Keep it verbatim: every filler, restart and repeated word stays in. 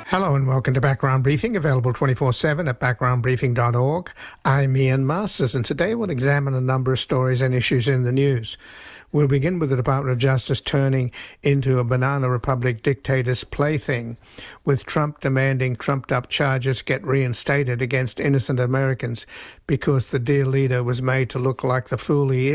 Hello and welcome to Background Briefing, available twenty-four seven at background briefing dot org. I'm Ian Masters, and today we'll examine a number of stories and issues in the news. We'll begin with the Department of Justice turning into a banana republic dictator's plaything, with Trump demanding trumped-up charges get reinstated against innocent Americans because the dear leader was made to look like the fool he is.